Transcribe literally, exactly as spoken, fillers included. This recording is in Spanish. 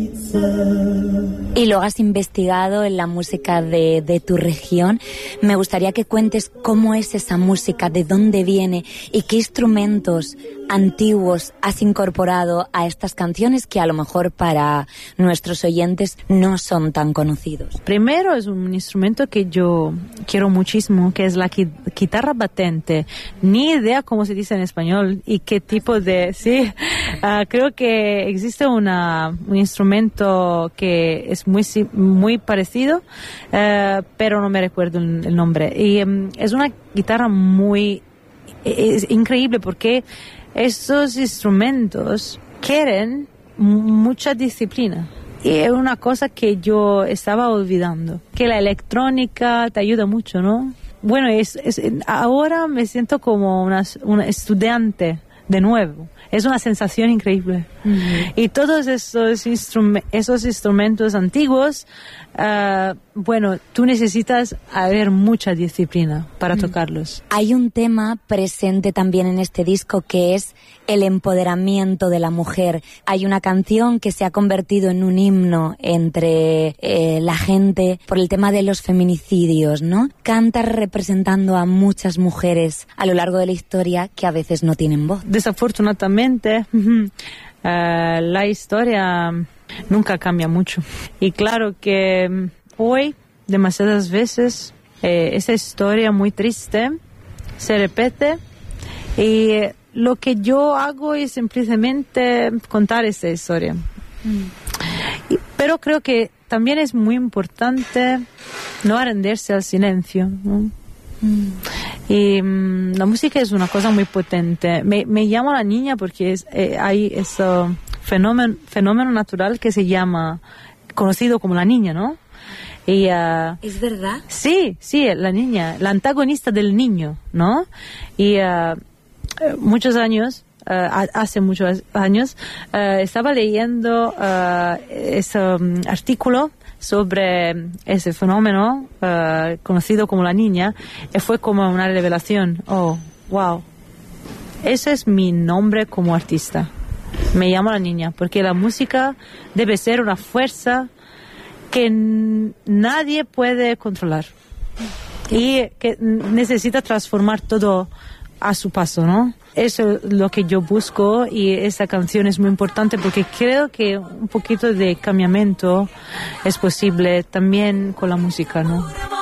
Y lo has investigado en la música de, de tu región. Me gustaría que cuentes cómo es esa música, de dónde viene y qué instrumentos antiguos has incorporado a estas canciones que a lo mejor para nuestros oyentes no son tan conocidos. Primero es un instrumento que yo quiero muchísimo, que es la guitarra batente. Ni idea cómo se dice en español y qué tipo de... Sí, uh, creo que existe una, un instrumento que es muy, muy parecido, uh, pero no me recuerdo el, el nombre. Y um, es una guitarra muy... Es increíble porque estos instrumentos quieren mucha disciplina. Y es una cosa que yo estaba olvidando, que la electrónica te ayuda mucho, ¿no? Bueno, es, es, ahora me siento como una, una estudiante de nuevo. Es una sensación increíble. Uh-huh. Y todos esos, instrum- esos instrumentos antiguos, uh, bueno, tú necesitas haber mucha disciplina para uh-huh. tocarlos. Hay un tema presente también en este disco que es el empoderamiento de la mujer. Hay una canción que se ha convertido en un himno entre eh, la gente por el tema de los feminicidios, ¿no? Cantas representando a muchas mujeres a lo largo de la historia que a veces no tienen voz. Desafortunadamente, uh, la historia nunca cambia mucho. Y claro que um, hoy, demasiadas veces, eh, esa historia muy triste se repite y eh, lo que yo hago es simplemente contar esa historia. Mm. Y, pero creo que también es muy importante no rendirse al silencio, ¿no? Mm. Y um, la música es una cosa muy potente. Me, me llamo la niña porque es, eh, hay ese fenómeno, fenómeno natural que se llama, conocido como la niña, ¿no? Y, uh, ¿es verdad? Sí, sí, la niña, la antagonista del niño, ¿no? Y uh, muchos años, uh, hace muchos años, uh, estaba leyendo uh, ese um, artículo sobre ese fenómeno uh, conocido como la niña, y fue como una revelación. Oh, wow. Ese es mi nombre como artista. Me llamo la niña, porque la música debe ser una fuerza que n- nadie puede controlar y que necesita transformar todo a su paso, ¿no? Eso es lo que yo busco y esa canción es muy importante porque creo que un poquito de cambiamiento es posible también con la música, ¿no?